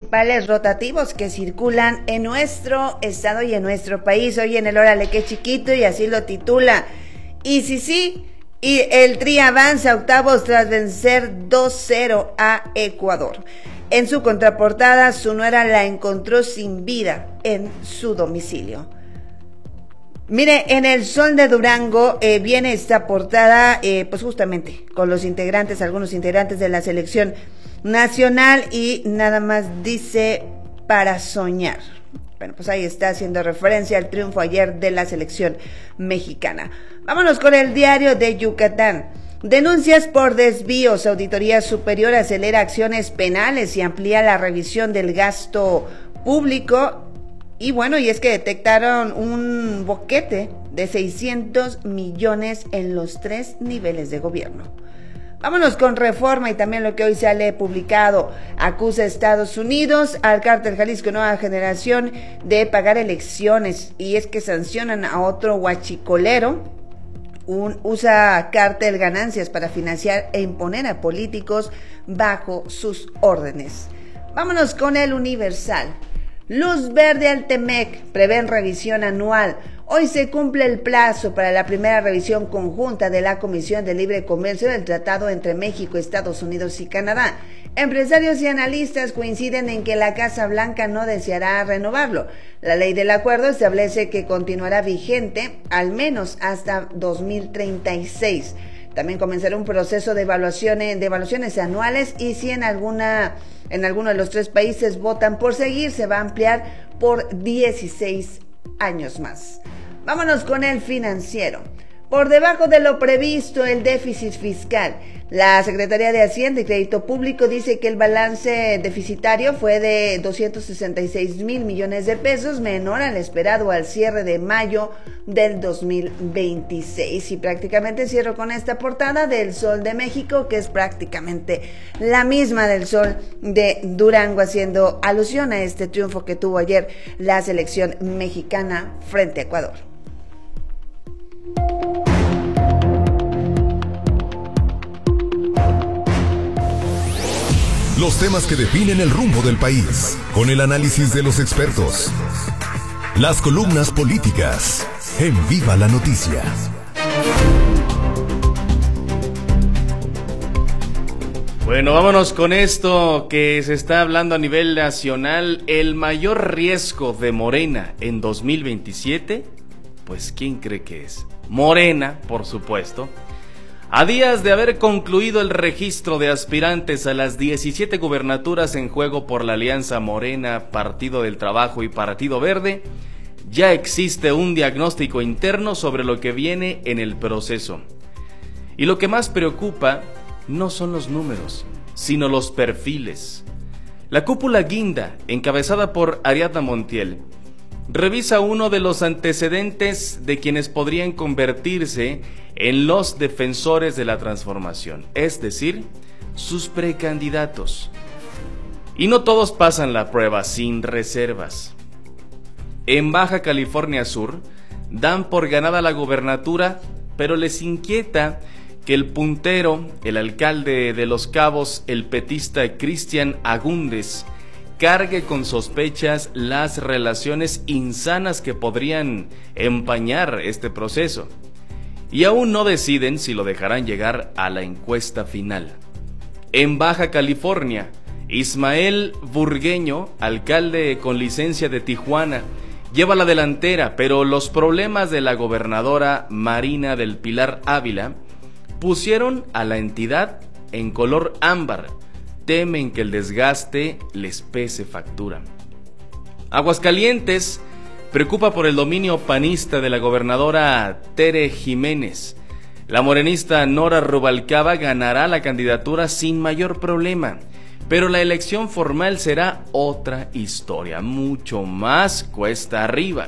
principales rotativos que circulan en nuestro estado y en nuestro país. Hoy en el Órale Qué Chiquito, y así lo titula. Y sí, y el Tri avanza a octavos tras vencer 2-0 a Ecuador. En su contraportada, su nuera la encontró sin vida en su domicilio. Mire, en El Sol de Durango viene esta portada, pues justamente con los integrantes, algunos integrantes de la selección nacional, y nada más dice para soñar. Bueno, pues ahí está haciendo referencia al triunfo ayer de la selección mexicana. Vámonos con el Diario de Yucatán. Denuncias por desvíos. Auditoría Superior acelera acciones penales y amplía la revisión del gasto público. Y bueno, y es que detectaron un boquete de 600 millones en los 3 niveles de gobierno. Vámonos con Reforma y también lo que hoy sale publicado. Acusa a Estados Unidos al Cártel Jalisco Nueva Generación de pagar elecciones. Y es que sancionan a otro huachicolero. Usa Cártel ganancias para financiar e imponer a políticos bajo sus órdenes. Vámonos con El Universal. Luz verde al TEMEC, prevén revisión anual. Hoy se cumple el plazo para la primera revisión conjunta de la Comisión de Libre Comercio del Tratado entre México, Estados Unidos y Canadá. Empresarios y analistas coinciden en que la Casa Blanca no deseará renovarlo. La ley del acuerdo establece que continuará vigente al menos hasta 2036. También comenzará un proceso de evaluaciones anuales, y si en alguno de los 3 países votan por seguir, se va a ampliar por 16 años más. Vámonos con El Financiero. Por debajo de lo previsto el déficit fiscal. La Secretaría de Hacienda y Crédito Público dice que el balance deficitario fue de 266,000 millones de pesos, menor al esperado al cierre de mayo del 2026. Y prácticamente cierro con esta portada del Sol de México, que es prácticamente la misma del Sol de Durango, haciendo alusión a este triunfo que tuvo ayer la selección mexicana frente a Ecuador. Los temas que definen el rumbo del país, con el análisis de los expertos. Las columnas políticas, en Viva la Noticia. Bueno, vámonos con esto que se está hablando a nivel nacional. El mayor riesgo de Morena en 2027, pues ¿quién cree que es? Morena, por supuesto. A días de haber concluido el registro de aspirantes a las 17 gubernaturas en juego por la Alianza Morena, Partido del Trabajo y Partido Verde, ya existe un diagnóstico interno sobre lo que viene en el proceso. Y lo que más preocupa no son los números, sino los perfiles. La cúpula guinda, encabezada por Ariadna Montiel, revisa uno de los antecedentes de quienes podrían convertirse en los defensores de la transformación, es decir, sus precandidatos. Y no todos pasan la prueba sin reservas. En Baja California Sur dan por ganada la gobernatura, pero les inquieta que el puntero, el alcalde de Los Cabos, el petista Cristian Agúndez, cargue con sospechas las relaciones insanas que podrían empañar este proceso. Y aún no deciden si lo dejarán llegar a la encuesta final. En Baja California, Ismael Burgueño, alcalde con licencia de Tijuana, lleva la delantera, pero los problemas de la gobernadora Marina del Pilar Ávila pusieron a la entidad en color ámbar. Temen que el desgaste les pese factura. Aguascalientes preocupa por el dominio panista de la gobernadora Tere Jiménez. La morenista Nora Rubalcaba ganará la candidatura sin mayor problema, pero la elección formal será otra historia, mucho más cuesta arriba.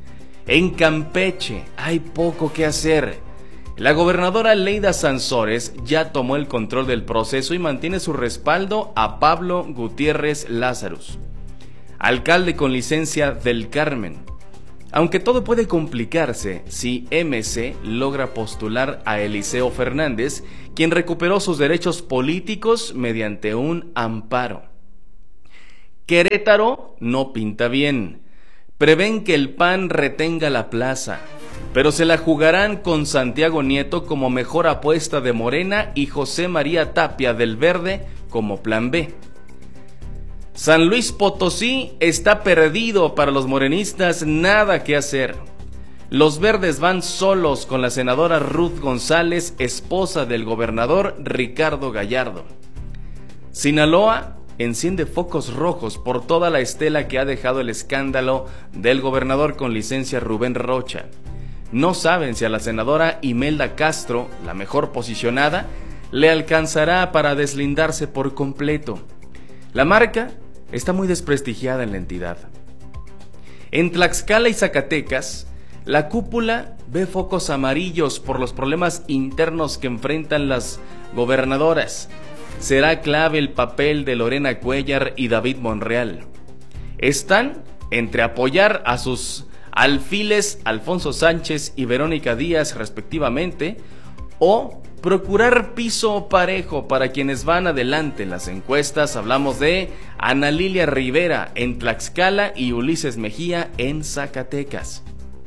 En Campeche hay poco que hacer. La gobernadora Leida Sansores ya tomó el control del proceso y mantiene su respaldo a Pablo Gutiérrez Lazarus, alcalde con licencia del Carmen. Aunque todo puede complicarse si MC logra postular a Eliseo Fernández, quien recuperó sus derechos políticos mediante un amparo. Querétaro no pinta bien. Prevén que el PAN retenga la plaza, pero se la jugarán con Santiago Nieto como mejor apuesta de Morena y José María Tapia del Verde como plan B. San Luis Potosí está perdido para los morenistas, nada que hacer. Los verdes van solos con la senadora Ruth González, esposa del gobernador Ricardo Gallardo. Sinaloa enciende focos rojos por toda la estela que ha dejado el escándalo del gobernador con licencia Rubén Rocha. No saben si a la senadora Imelda Castro, la mejor posicionada, le alcanzará para deslindarse por completo. La marca está muy desprestigiada en la entidad. En Tlaxcala y Zacatecas, la cúpula ve focos amarillos por los problemas internos que enfrentan las gobernadoras. Será clave el papel de Lorena Cuellar y David Monreal. Están entre apoyar a sus alfiles Alfonso Sánchez y Verónica Díaz respectivamente, o procurar piso parejo para quienes van adelante en las encuestas. Hablamos de Ana Lilia Rivera en Tlaxcala y Ulises Mejía en Zacatecas.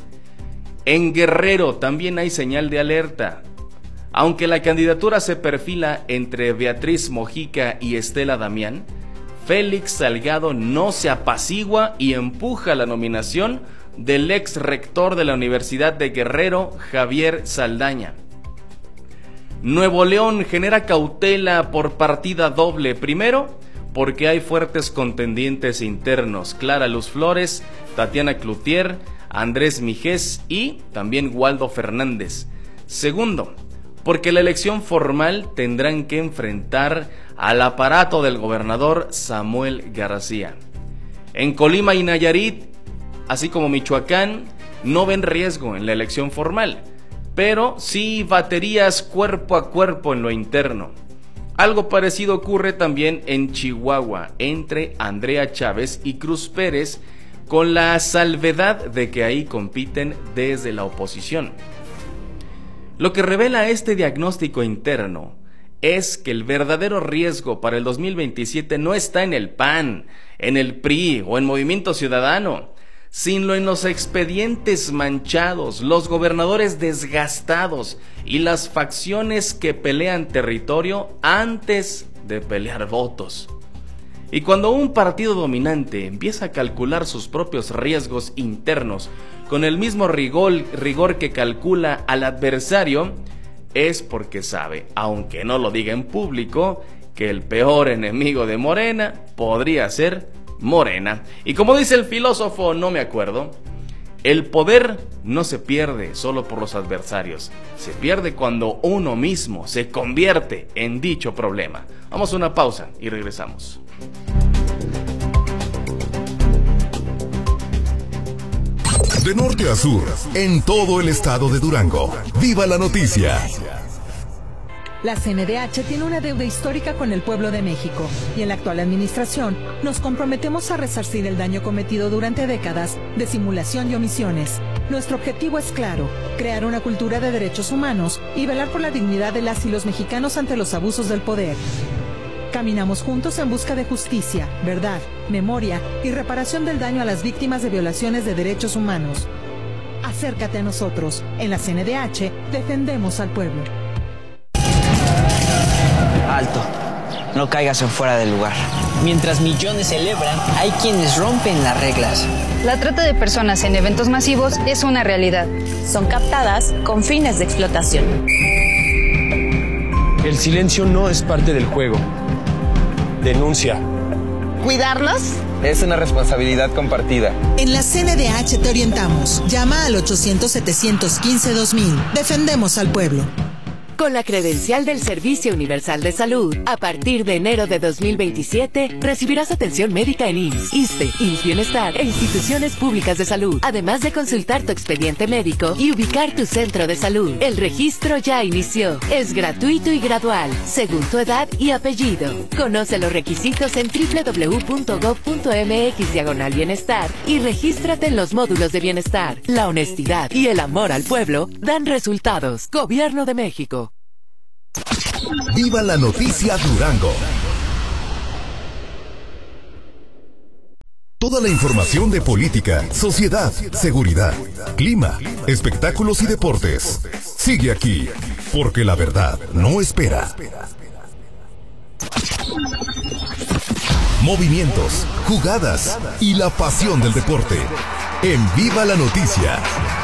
En Guerrero también hay señal de alerta. Aunque la candidatura se perfila entre Beatriz Mojica y Estela Damián, Félix Salgado no se apacigua y empuja la nominación del ex rector de la Universidad de Guerrero, Javier Saldaña. Nuevo León genera cautela por partida doble. Primero, porque hay fuertes contendientes internos: Clara Luz Flores, Tatiana Cloutier, Andrés Mijés y también Waldo Fernández. Segundo, porque la elección formal tendrán que enfrentar al aparato del gobernador Samuel García. En Colima y Nayarit, así como Michoacán, no ven riesgo en la elección formal, pero sí baterías cuerpo a cuerpo en lo interno. Algo parecido ocurre también en Chihuahua, entre Andrea Chávez y Cruz Pérez, con la salvedad de que ahí compiten desde la oposición. Lo que revela este diagnóstico interno es que el verdadero riesgo para el 2027 no está en el PAN, en el PRI o en Movimiento Ciudadano, sino en los expedientes manchados, los gobernadores desgastados y las facciones que pelean territorio antes de pelear votos. Y cuando un partido dominante empieza a calcular sus propios riesgos internos con el mismo rigor que calcula al adversario, es porque sabe, aunque no lo diga en público, que el peor enemigo de Morena podría ser Morena. Y como dice el filósofo, no me acuerdo, el poder no se pierde solo por los adversarios, se pierde cuando uno mismo se convierte en dicho problema. Vamos a una pausa y regresamos. De norte a sur, en todo el estado de Durango. ¡Viva la noticia! La CNDH tiene una deuda histórica con el pueblo de México y en la actual administración nos comprometemos a resarcir el daño cometido durante décadas de simulación y omisiones. Nuestro objetivo es claro: crear una cultura de derechos humanos y velar por la dignidad de las y los mexicanos ante los abusos del poder. Caminamos juntos en busca de justicia, verdad, memoria y reparación del daño a las víctimas de violaciones de derechos humanos. Acércate a nosotros. En la CNDH defendemos al pueblo. Alto, no caigas en fuera del lugar. Mientras millones celebran, hay quienes rompen las reglas. La trata de personas en eventos masivos es una realidad. Son captadas con fines de explotación. El silencio no es parte del juego. Denuncia. ¿Cuidarlos? Es una responsabilidad compartida. En la CNDH te orientamos. Llama al 800-715-2000. Defendemos al pueblo. Con la credencial del Servicio Universal de Salud, a partir de enero de 2027, recibirás atención médica en IMSS, ISSSTE, IMSS Bienestar e instituciones públicas de salud, además de consultar tu expediente médico y ubicar tu centro de salud. El registro ya inició. Es gratuito y gradual, según tu edad y apellido. Conoce los requisitos en www.gov.mx/bienestar y regístrate en los módulos de bienestar. La honestidad y el amor al pueblo dan resultados. Gobierno de México. ¡Viva la noticia Durango! Toda la información de política, sociedad, seguridad, clima, espectáculos y deportes. Sigue aquí, porque la verdad no espera. Movimientos, jugadas y la pasión del deporte. En Viva la Noticia.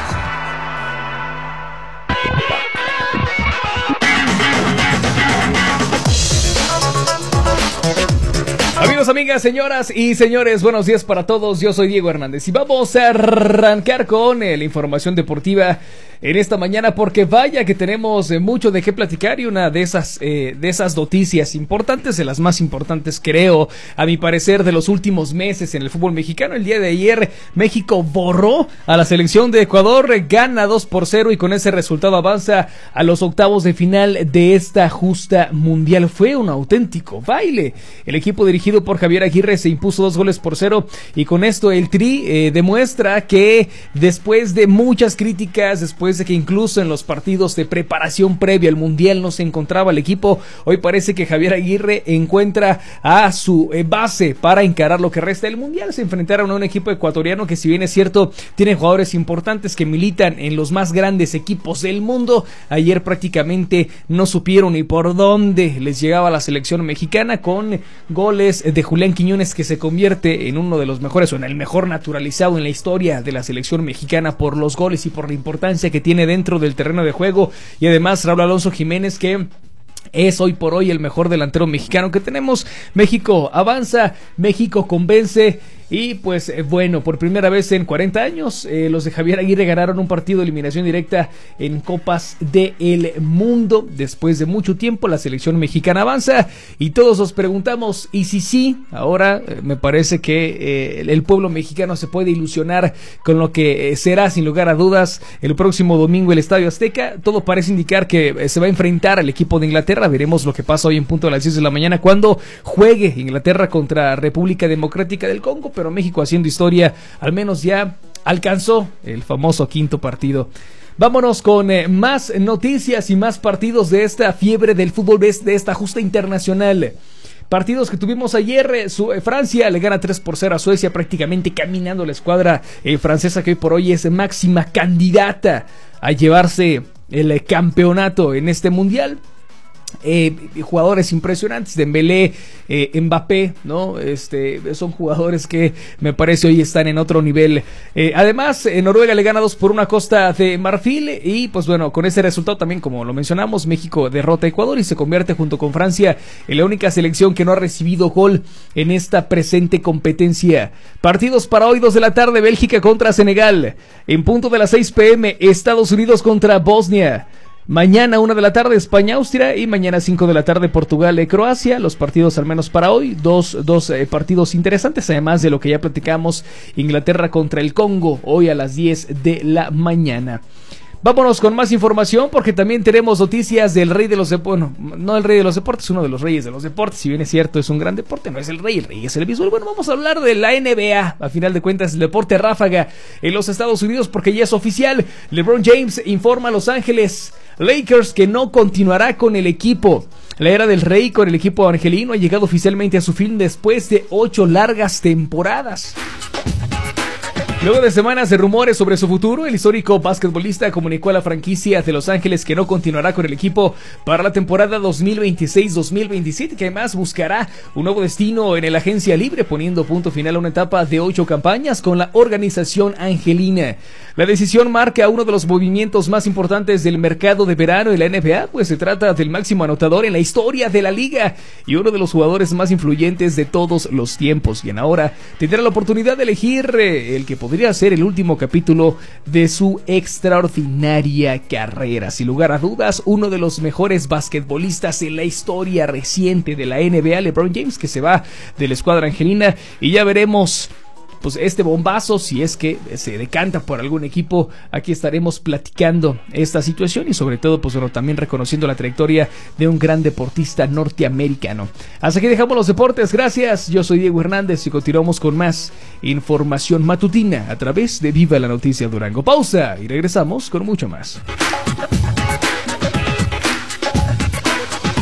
Amigos, amigas, señoras y señores, buenos días para todos. Yo soy Diego Hernández y vamos a arrancar con la información deportiva en esta mañana, porque vaya que tenemos mucho de qué platicar, y una de esas noticias importantes, de las más importantes, creo, a mi parecer, de los últimos meses en el fútbol mexicano. El día de ayer México borró a la selección de Ecuador, gana 2-0 y con ese resultado avanza a los octavos de final de esta justa mundial. Fue un auténtico baile. El equipo dirigido por Javier Aguirre se impuso 2-0 y con esto el Tri demuestra que después de muchas críticas, después de que incluso en los partidos de preparación previa al mundial no se encontraba el equipo, hoy parece que Javier Aguirre encuentra a su base para encarar lo que resta del mundial. Se enfrentaron a un equipo ecuatoriano que, si bien es cierto, tiene jugadores importantes que militan en los más grandes equipos del mundo. Ayer prácticamente no supieron ni por dónde les llegaba la selección mexicana, con goles de Julián Quiñones, que se convierte en uno de los mejores, o en el mejor naturalizado en la historia de la selección mexicana por los goles y por la importancia que tiene dentro del terreno de juego, y además Raúl Alonso Jiménez, que es hoy por hoy el mejor delantero mexicano que tenemos. México avanza, México convence. Y pues bueno, por primera vez en 40 años, los de Javier Aguirre ganaron un partido de eliminación directa en Copas del Mundo. Después de mucho tiempo, la selección mexicana avanza y todos nos preguntamos, ¿y si sí? Ahora me parece que el pueblo mexicano se puede ilusionar con lo que será, sin lugar a dudas, el próximo domingo el Estadio Azteca. Todo parece indicar que se va a enfrentar al equipo de Inglaterra. Veremos lo que pasa hoy en punto de las 10 de la mañana, cuando juegue Inglaterra contra República Democrática del Congo. Pero México, haciendo historia, al menos ya alcanzó el famoso quinto partido. Vámonos con más noticias y más partidos de esta fiebre del fútbol, de esta justa internacional. Partidos que tuvimos ayer. Francia le gana 3-0 a Suecia, prácticamente caminando la escuadra francesa, que hoy por hoy es máxima candidata a llevarse el campeonato en este mundial. Jugadores impresionantes, Dembélé, Mbappé, ¿no? Son jugadores que me parece hoy están en otro nivel. Además, Noruega le gana 2-1 a Costa de Marfil, y pues bueno, con ese resultado también, como lo mencionamos, México derrota a Ecuador y se convierte, junto con Francia, en la única selección que no ha recibido gol en esta presente competencia. Partidos para hoy, 2 de la tarde, Bélgica contra Senegal. En punto de las 6 p.m, Estados Unidos contra Bosnia. Mañana 1 de la tarde, España-Austria, y mañana 5 de la tarde, Portugal-Croacia. Los partidos, al menos para hoy, dos partidos interesantes, además de lo que ya platicamos, Inglaterra contra el Congo, hoy a las 10 de la mañana. Vámonos con más información, porque también tenemos noticias del rey de los deportes. Bueno, no el rey de los deportes, uno de los reyes de los deportes. Si bien es cierto, es un gran deporte, no es el rey es el visual. Bueno, vamos a hablar de la NBA, a final de cuentas, el deporte ráfaga en los Estados Unidos, porque ya es oficial. LeBron James informa a Los Ángeles Lakers que no continuará con el equipo. La era del rey con el equipo angelino ha llegado oficialmente a su fin después de 8 largas temporadas. Luego de semanas de rumores sobre su futuro, el histórico basquetbolista comunicó a la franquicia de Los Ángeles que no continuará con el equipo para la temporada 2026-2027, que además buscará un nuevo destino en la agencia libre, poniendo punto final a una etapa de 8 campañas con la organización angelina. La decisión marca uno de los movimientos más importantes del mercado de verano de la NBA, pues se trata del máximo anotador en la historia de la liga y uno de los jugadores más influyentes de todos los tiempos, quien ahora tendrá la oportunidad de elegir el que podría ser el último capítulo de su extraordinaria carrera. Sin lugar a dudas, uno de los mejores basquetbolistas en la historia reciente de la NBA, LeBron James, que se va de la escuadra angelina, y ya veremos pues este bombazo, si es que se decanta por algún equipo. Aquí estaremos platicando esta situación y sobre todo, pues bueno, también reconociendo la trayectoria de un gran deportista norteamericano. Hasta aquí dejamos los deportes, gracias. Yo soy Diego Hernández y continuamos con más información matutina a través de Viva la Noticia Durango. Pausa y regresamos con mucho más.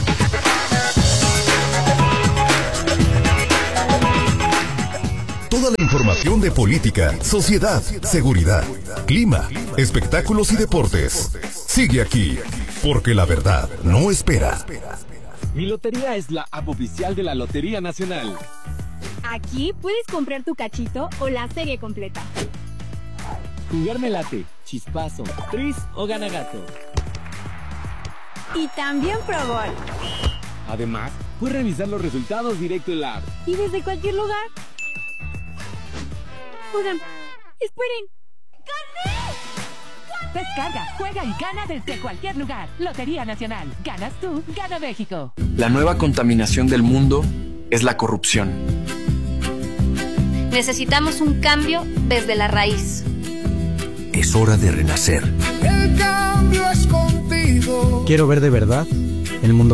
Toda la información de política, sociedad, seguridad, clima, espectáculos y deportes. Sigue aquí, porque la verdad no espera. Mi lotería es la app oficial de la Lotería Nacional. Aquí puedes comprar tu cachito o la serie completa. Jugar me late, chispazo, tris o gana gato. Y también Pro Gol. Además, puedes revisar los resultados directo en la app. Y desde cualquier lugar. Oigan, esperen. ¡Gané! Descarga, juega y gana desde cualquier lugar. Lotería Nacional. Ganas tú, gana México. La nueva contaminación del mundo es la corrupción. Necesitamos un cambio desde la raíz. Es hora de renacer. El cambio es contigo. Quiero ver de verdad el mundo